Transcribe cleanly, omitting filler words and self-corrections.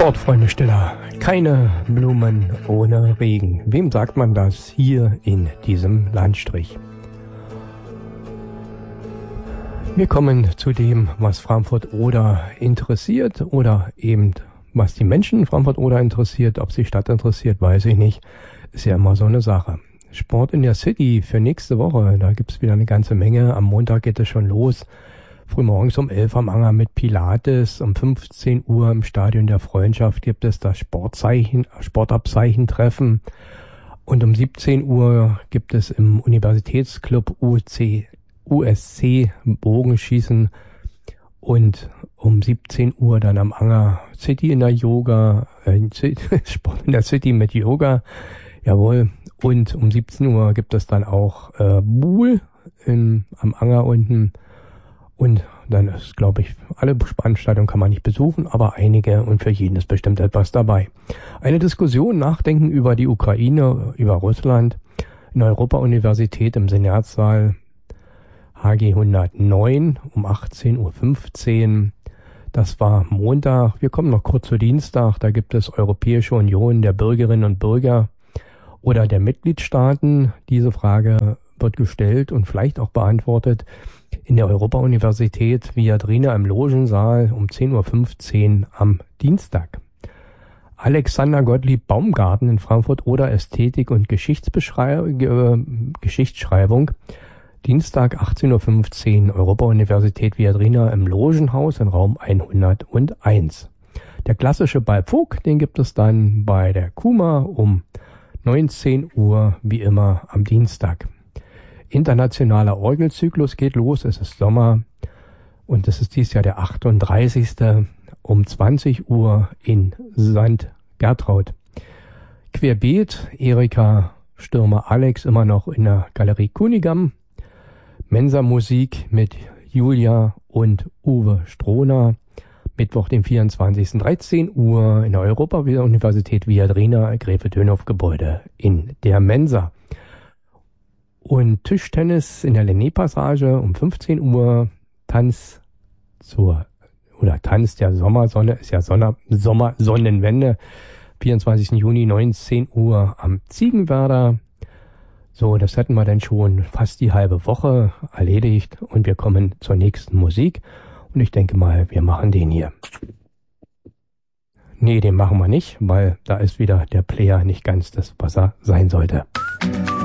Sportfreunde Stiller, keine Blumen ohne Regen. Wem sagt man das hier in diesem Landstrich? Wir kommen zu dem, was Frankfurt-Oder interessiert oder eben was die Menschen in Frankfurt-Oder interessiert. Ob sie Stadt interessiert, weiß ich nicht. Ist ja immer so eine Sache. Sport in der City für nächste Woche, da gibt's wieder eine ganze Menge. Am Montag geht es schon los. Frühmorgens um 11 am Anger mit Pilates. Um 15 Uhr im Stadion der Freundschaft gibt es das Sportabzeichentreffen. Und um 17 Uhr gibt es im Universitätsclub USC Bogenschießen. Und um 17 Uhr dann am Anger City in der Sport in der City mit Yoga. Jawohl. Und um 17 Uhr gibt es dann auch Buhl am Anger unten. Und dann ist, glaube ich, alle Veranstaltungen kann man nicht besuchen, aber einige und für jeden ist bestimmt etwas dabei. Eine Diskussion, Nachdenken über die Ukraine, über Russland in der Europa-Universität im Senatssaal HG 109 um 18.15 Uhr. Das war Montag. Wir kommen noch kurz zu Dienstag. Da gibt es Europäische Union der Bürgerinnen und Bürger oder der Mitgliedstaaten. Diese Frage wird gestellt und vielleicht auch beantwortet in der Europa-Universität Viadrina im Logensaal um 10.15 Uhr am Dienstag. Alexander Gottlieb Baumgarten in Frankfurt-Oder Ästhetik und Geschichtsschreibung. Dienstag 18.15 Uhr Europa-Universität Viadrina im Logenhaus in Raum 101. Der klassische Ballpfug, den gibt es dann bei der KUMA um 19 Uhr wie immer am Dienstag. Internationaler Orgelzyklus geht los, es ist Sommer und es ist dieses Jahr der 38. um 20 Uhr in St. Gertraud. Querbeet, Erika Stürmer Alex immer noch in der Galerie Kunigam. Mensa-Musik mit Julia und Uwe Strohner. Mittwoch, den 24. 13 Uhr in der Europa-Universität Viadrina, Gräfe-Dönhoff-Gebäude in der Mensa. Und Tischtennis in der Lenné-Passage um 15 Uhr, Tanz der Sommersonne, ist ja Sommersonnenwende, 24. Juni 19 Uhr am Ziegenwerder. So, das hätten wir dann schon fast die halbe Woche erledigt und wir kommen zur nächsten Musik. Und ich denke mal, wir machen den hier. Nee, den machen wir nicht, weil da ist wieder der Player nicht ganz das, was er sein sollte.